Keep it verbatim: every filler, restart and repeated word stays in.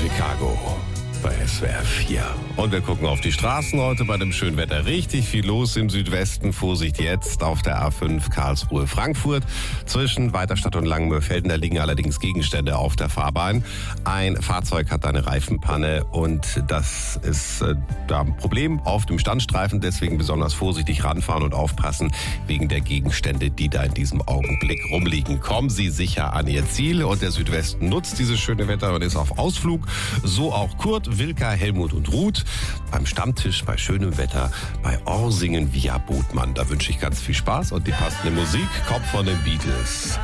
Chicago bei S W R vier. Und wir gucken auf die Straßen heute bei dem schönen Wetter. Richtig viel los im Südwesten. Vorsicht jetzt auf der A fünf Karlsruhe-Frankfurt. Zwischen Weiterstadt und Langenmöhrfelden, da liegen allerdings Gegenstände auf der Fahrbahn. Ein Fahrzeug hat eine Reifenpanne und das ist äh, da ein Problem auf dem Standstreifen. Deswegen besonders vorsichtig ranfahren und aufpassen wegen der Gegenstände, die da in diesem Augenblick rumliegen. Kommen Sie sicher an Ihr Ziel und der Südwesten nutzt dieses schöne Wetter und ist auf Ausflug. So auch Kurt, Wilka, Helmut und Ruth beim Stammtisch bei schönem Wetter bei Orsingen via Bodmann. Da wünsche ich ganz viel Spaß und die passende Musik kommt von den Beatles.